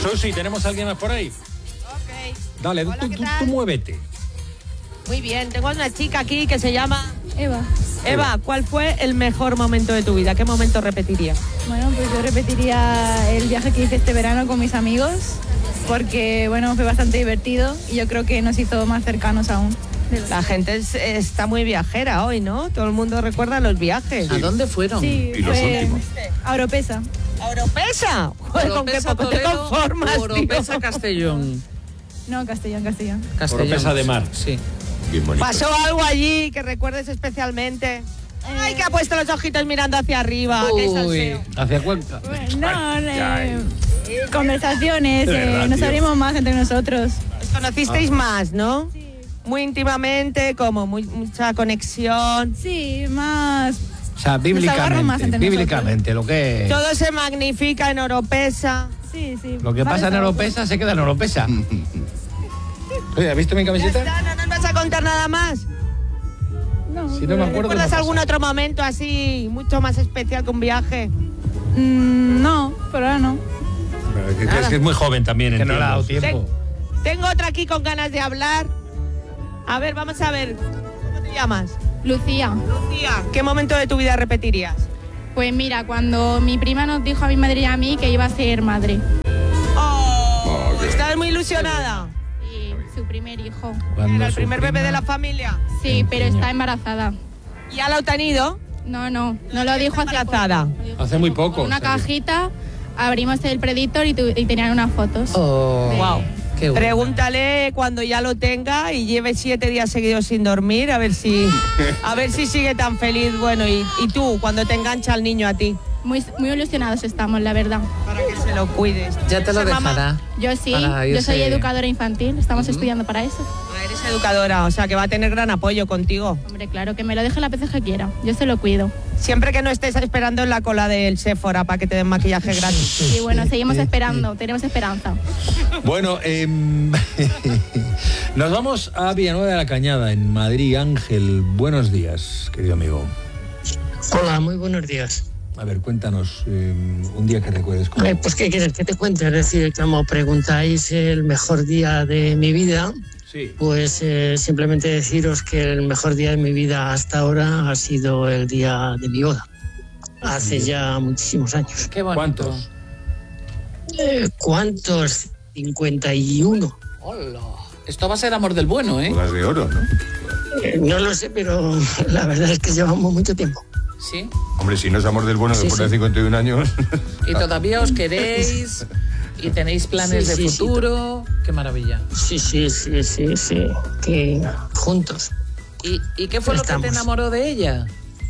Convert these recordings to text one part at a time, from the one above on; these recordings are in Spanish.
Susi, ¿tenemos a alguien más por ahí? Ok. Dale, Hola, tú muévete. Muy bien, tengo a una chica aquí que se llama Eva. Eva. ¿Cuál fue el mejor momento de tu vida? ¿Qué momento repetirías? Bueno, pues yo repetiría el viaje que hice este verano con mis amigos, porque bueno, fue bastante divertido y yo creo que nos hizo más cercanos aún. La gente está muy viajera hoy, ¿no? Todo el mundo recuerda los viajes. ¿A dónde fueron? Sí, ¿Y los últimos? a Oropesa. ¿Oropesa? Joder, ¿con qué poco te conformas, Oropesa, tío? Castellón. No, Castellón. Oropesa de mar. Sí. Bien bonito. ¿Pasó algo allí que recuerdes especialmente? Ay, que ha puesto los ojitos mirando hacia arriba. Qué salseo. Hacia Cuenca. Conversaciones, De verdad, nos tío. abrimos más entre nosotros. Os conocisteis más, ¿no? Sí. Muy íntimamente, como mucha conexión. Sí, más. O sea, agarran más entre bíblicamente, lo que Todo se magnifica en Oropesa. Sí. lo que pasa en Oropesa se queda en Oropesa. Oye, ¿has visto mi Ya camiseta? está, ¿no nos vas a contar nada más? No, Si no me acuerdo. ¿Recuerdas no algún pasa. otro momento así, mucho más especial que un viaje? no, pero ahora no. Pero es que es muy joven también, que no le ha dado tiempo. Tengo otra aquí con ganas de hablar. A ver, vamos a ver. ¿Cómo te llamas? Lucía, Lucía. ¿Qué momento de tu vida repetirías? pues mira, cuando mi prima nos dijo a mi madre y a mí que iba a ser madre. Oh, ¿estás muy ilusionada? Y su primer hijo. Era el primer bebé de la familia. Sí, pero está embarazada. ¿Ya lo ha tenido? No lo dijo hace Embarazada. poco. Lo dijo Hace muy poco. poco, Una o sea que- cajita, abrimos el Predictor y tenían unas fotos. Oh, de- Wow. qué bueno. Pregúntale cuando ya lo tenga y lleve 7 días seguidos sin dormir, a ver si sigue tan feliz. Bueno, y tú, cuando te engancha el niño a ti, Muy ilusionados estamos, la verdad. para que se lo cuides. Ya te lo Ser mamá. dejará. Yo sí, Para yo soy irse- educadora infantil, estamos estudiando para eso. Ah, eres educadora, o sea que va a tener gran apoyo contigo. Hombre, claro, que me lo deje las veces que quiera, yo se lo cuido. Siempre que no estés esperando en la cola del Sephora para que te den maquillaje gratis. Y bueno, seguimos esperando, tenemos esperanza. Bueno, nos vamos a Villanueva de la Cañada, en Madrid. Ángel, buenos días, querido amigo. Hola, muy buenos días. A ver, cuéntanos un día que recuerdes. ¿Cómo? Pues, ¿qué quieres que te cuente? Es decir, como preguntáis el mejor día de mi vida, Sí. pues simplemente deciros que el mejor día de mi vida hasta ahora ha sido el día de mi boda. Hace ya muchísimos años. Qué bonito. ¿Cuántos? ¿Cuántos? 51. Hola. Esto va a ser amor del bueno, ¿eh? Bodas de oro, ¿no? No lo sé, pero la verdad es que llevamos mucho tiempo. Sí. Hombre, si no es amor del bueno Sí, después de sí. 51 años. Y todavía os queréis y tenéis planes Sí, de sí, sí. futuro. Qué maravilla. Sí. Que juntos. ¿Y qué fue lo que te Estamos. enamoró de ella?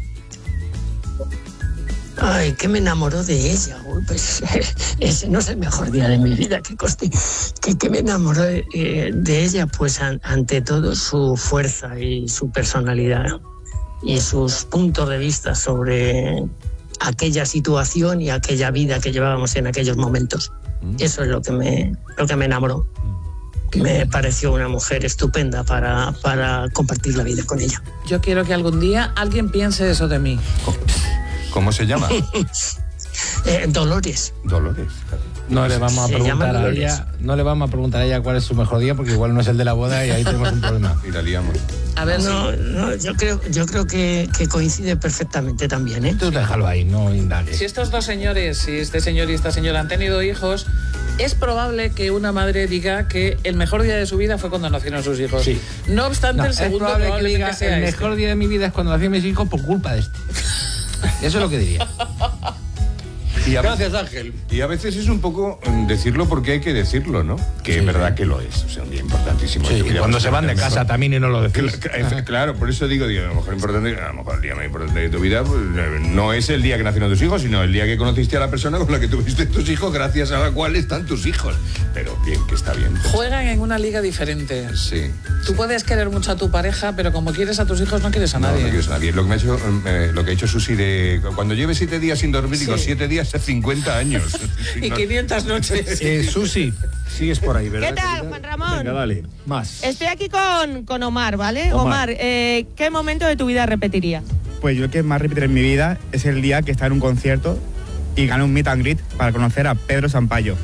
Ay, que me enamoró de ella. Uy, pues ese no es el mejor día de mi vida, que coste. Que me enamoró de ella, pues ante todo su fuerza y su personalidad y sus puntos de vista sobre aquella situación y aquella vida que llevábamos en aquellos momentos. Eso es lo que me enamoró. Me pareció una mujer estupenda para compartir la vida con ella. Yo quiero que algún día alguien piense eso de mí. ¿Cómo se llama? Dolores. Dolores. No le vamos a Se llama preguntar a Dolores. ella, no le vamos a preguntar a ella cuál es su mejor día, porque igual no es el de la boda y ahí tenemos un problema. Y la liamos. A ver No, yo creo que coincide perfectamente también, ¿eh? Tú déjalo ahí, no indagues. si estos dos señores, si este señor y esta señora han tenido hijos, es probable que una madre diga que el mejor día de su vida fue cuando nacieron sus hijos. Sí. No obstante, No, el es segundo probable que probablemente diga sea el este. mejor día de mi vida es cuando nací mis hijos por culpa de este. Eso es lo que diría. Y a Gracias, veces, Ángel. Y a veces es un poco decirlo porque hay que decirlo, ¿no? Que es verdad que lo es. O sea, un día importantísimo. Sí, Yo y creo cuando que se van de mejor. casa también y no lo decís. Claro, por eso digo, a lo mejor el día más importante de tu vida pues, no es el día que nacieron tus hijos, sino el día que conociste a la persona con la que tuviste tus hijos, gracias a la cual están tus hijos. Pero bien, que está bien. Juegan en una liga diferente. Sí. Tú puedes querer mucho a tu pareja, pero como quieres a tus hijos, no quieres a No, nadie. no quieres a nadie. Lo que me ha hecho, lo que ha hecho Susi de cuando lleve 7 días sin dormir, digo, Sí. 7 días es 50 años. Y 500 noches. Susi, sigues por ahí, ¿verdad? ¿Qué tal, Juan Ramón? Venga, dale, más. Estoy aquí con Omar, ¿vale? Omar. Omar, ¿qué momento de tu vida repetirías? Pues yo el que más repetiré en mi vida es el día que estaba en un concierto y gané un meet and greet para conocer a Pedro Sampaio.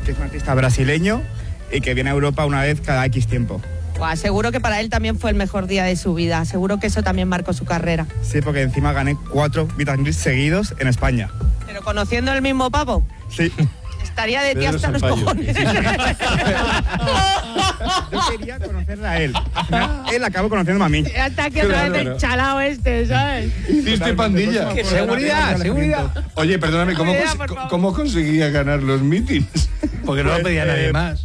que es un artista brasileño y que viene a Europa una vez cada X tiempo. Buah, seguro que para él también fue el mejor día de su vida. Seguro que eso también marcó su carrera. Sí, porque encima gané 4 Meet and Greet seguidos en España. Pero conociendo el mismo pavo. Sí. Estaría de ti hasta los cojones. Yo quería conocerle a él. Al final, él acabó conociéndome a mí. Hasta que otra vez el chalao este, ¿sabes? Hiciste pandilla. Seguridad. Oye, perdóname, ¿cómo conseguía ganar los mítines? Porque no lo pedía nadie más.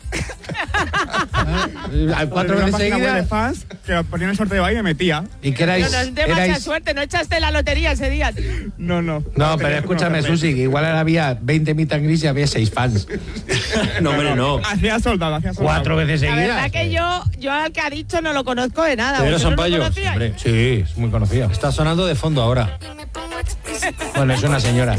Al 4 veces seguidas de fans que lo ponían el sorteo ahí y me metía. ¿Y qué erais? No es de mucha suerte, no echaste la lotería ese día, tío. No, pero escúchame, Susi, que igual había 20 Meet and Greets y había 6 fans. No, hombre, no. Hacía soldado. 4 veces La seguidas. verdad que yo al que ha dicho no lo conozco de nada. Pedro ¿Vosotros Sampaio. lo conocíais? Hombre, sí, es muy conocido. Está sonando de fondo ahora. Bueno, es una señora.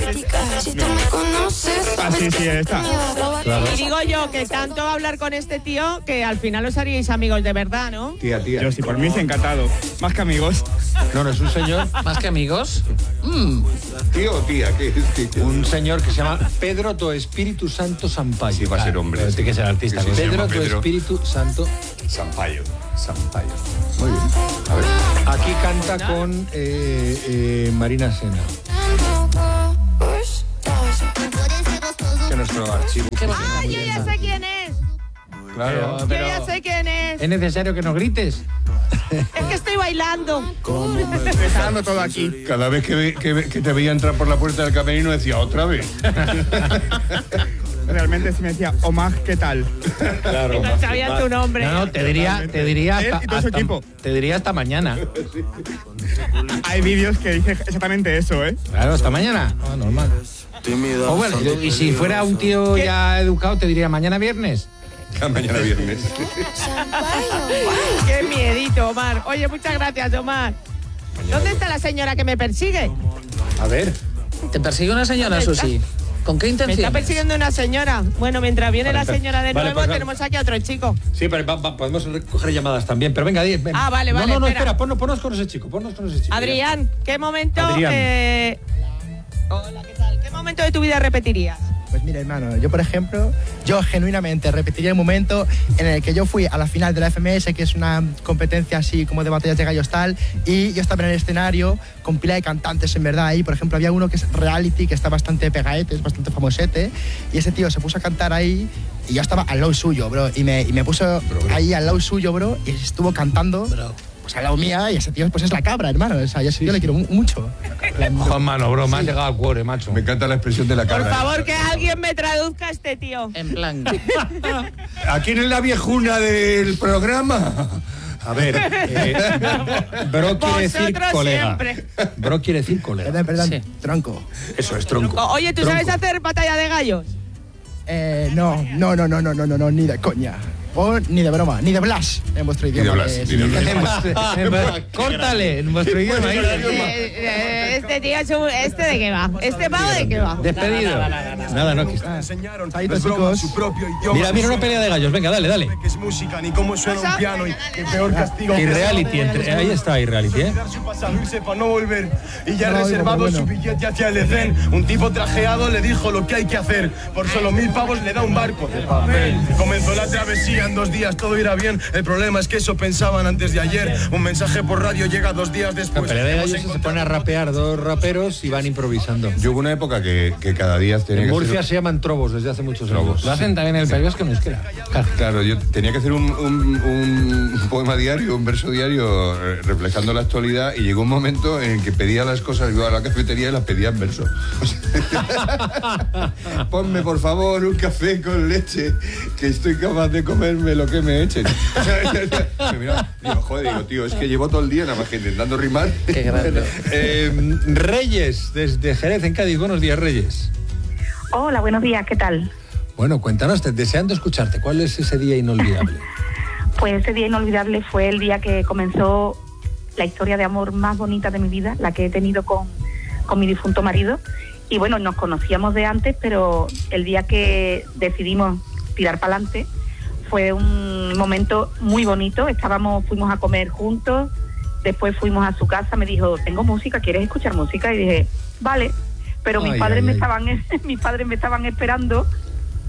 Ah, sí, está. Claro. Y digo yo que tanto hablar con este tío que al final os haríais amigos de verdad, ¿no? Tía. Yo sí, por mí, encantado. Más que amigos. No, es un señor. Más que amigos. ¿Tío o tía? ¿Qué es tío? Un señor que se llama Pedro do Espíritu Santo Sampaio. Sí, va a ser hombre. Tiene que ser artista. Sí, se Pedro llama do Pedro. Espíritu Santo. Sampaio. Muy bien. A ver. Aquí canta con Marina Sena. Que nuestro archivo. ¡Ah, yo ya sé quién es! Claro. Yo ya sé quién es. ¿Es necesario que nos grites? Es que estoy bailando. Me está dando todo aquí. Cada vez que te veía entrar por la puerta del camerino decía, ¿otra vez? Realmente sí me decía, Omar, ¿qué tal? Claro. No sabía tu nombre. No, te diría Él y todo su equipo. Te diría hasta mañana. Hay vídeos que dicen exactamente eso, ¿eh? Claro, hasta mañana. No, normal. O bueno, y si fuera un tío ya educado, te diría mañana viernes. Mañana viernes. Qué miedito, Omar. Oye, muchas gracias, Omar. ¿Dónde está la señora que me persigue? A ver. ¿Te persigue una señora, Susi? ¿Con qué Me intención? está persiguiendo una señora. Bueno, mientras viene la señora de Vale, nuevo, pues, tenemos aquí a otro chico. Sí, pero podemos coger llamadas también. Pero venga, ven. Ah, vale, No, espera. espera, ponnos con ese chico. Adrián, ¿qué momento... Adrián. Hola, ¿qué tal? ¿Qué momento de tu vida repetirías? Pues mira, hermano, yo por ejemplo, yo genuinamente repetiría el momento en el que yo fui a la final de la FMS, que es una competencia así como de batallas de gallos tal, y yo estaba en el escenario con pila de cantantes en verdad, y por ejemplo había uno que es reality, que está bastante pegaete, es bastante famosete, y ese tío se puso a cantar ahí, y yo estaba al lado suyo, bro, y me puso ahí al lado suyo, bro, y estuvo cantando. Pues al lado mía, y ese tío pues es la cabra, hermano. O sea, yo le quiero mucho. Juan Mano, bro, me has llegado al cuore, macho. Me encanta la expresión de la cabra. Por favor, que alguien me traduzca a este tío. En plan. ¿A quién es la viejuna del programa? A ver, bro quiere decir Vosotros colega. siempre. Bro quiere decir colega. Perdón, Sí. tronco. Eso es tronco. Oye, ¿tú sabes hacer batalla de gallos? No, ni de coña. O ni de broma, ni de Blas en vuestro idioma. Córtale, en vuestro idioma. Este tío es un... ¿Este de qué va? ¿Este pavo de qué va? Despedido. Nada, no. Saludos, chicos. Mira, una pelea de gallos. Venga, dale. Que es música, ni cómo suena un piano, y qué peor castigo. Y reality, ahí está, y reality, ¿eh? Su pasado y sepa no volver. Y ya No, reservado bueno. su billete hacia el Edén. Un tipo trajeado le dijo lo que hay que hacer. Por solo 1000 pavos le da un barco de papel. Comenzó la travesía, en 2 días todo irá bien. El problema es que eso pensaban antes de ayer. Un mensaje por radio llega 2 días La después. pelea de Hemos gallos se encontrado- pone a rapear 2 raperos y van improvisando. Yo hubo una época que cada día tenía En que Murcia hacer... se llaman trobos desde hace muchos años. Trobos. Lo hacen también en el País Vasco en euskera. Claro, yo tenía que hacer un poema diario, un verso diario reflejando la actualidad, y llegó un momento en que pedía las cosas, iba a la cafetería y las pedía en verso. O sea, ponme por favor un café con leche, que estoy capaz de comerme lo que me echen. O sea, me miraba, digo, joder, digo, tío, es que llevo todo el día nada más que intentando rimar. Qué grande. Reyes, desde Jerez, en Cádiz. Buenos días, Reyes. Hola, buenos días, ¿qué tal? Bueno, cuéntanos, deseando escucharte, ¿cuál es ese día inolvidable? Pues ese día inolvidable fue el día que comenzó la historia de amor más bonita de mi vida, la que he tenido con mi difunto marido. Y bueno, nos conocíamos de antes, pero el día que decidimos tirar para adelante fue un momento muy bonito. Fuimos a comer juntos, después fuimos a su casa, me dijo, tengo música, ¿quieres escuchar música? Y dije, vale, pero mis padres me estaban esperando.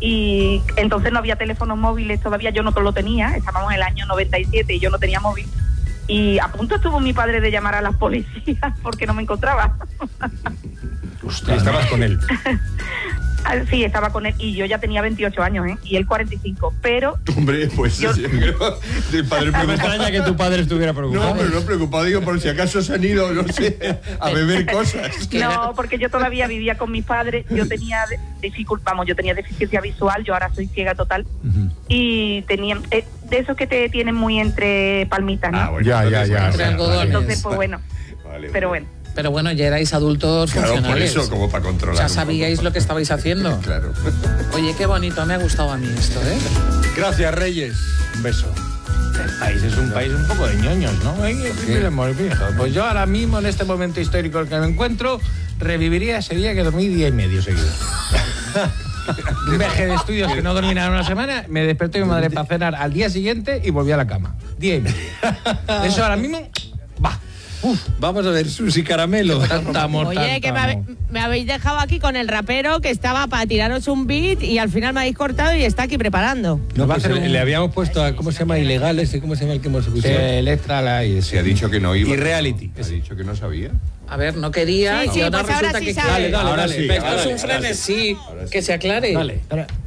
Y entonces no había teléfonos móviles todavía, yo no lo tenía, estábamos en el año 97 y yo no tenía móvil. Y a punto estuvo mi padre de llamar a las policías porque no me encontraba. Usted estabas con él. Sí, estaba con él y yo ya tenía 28 años, y él 45, pero... Hombre, pues yo creo que el padre me extraña que tu padre estuviera preocupado. No, pero no preocupado, digo, por si acaso se han ido, no sé, a beber cosas. No, porque yo todavía vivía con mis padres, yo tenía yo tenía deficiencia visual, yo ahora soy ciega total, y tenía de esos que te tienen muy entre palmitas, ¿no? Bueno, ya. Entre algodones. Entonces, pues bueno, pero bueno. Pero bueno, ya erais adultos funcionales. Por eso, como para controlar. Ya sabíais lo que estabais haciendo. Claro. Oye, qué bonito, me ha gustado a mí esto, ¿eh? Gracias, Reyes. Un beso. El país es un país un poco de ñoños, ¿no? Pues yo ahora mismo, en este momento histórico en el que me encuentro, reviviría ese día que dormí 10 y medio seguido. Un viaje de estudios que no dormí nada una semana, me desperté con mi madre para cenar al día siguiente y volví a la cama. 10 y medio. Eso ahora mismo, va. Vamos a ver, Susi Caramelo. Oye, que me habéis dejado aquí con el rapero que estaba para tiraros un beat y al final me habéis cortado y está aquí preparando. No, pues le habíamos puesto a, ¿cómo se llama? Ilegales, ¿cómo se llama el que hemos escuchado? Electra Light. Se ha dicho que no iba. Y Reality. Ha dicho que no sabía. A ver, no quería. Sí, y ahora pues ahora resulta sí que sabe. dale. Ahora sí, Esto es un frenesí. Que se aclare. Dale.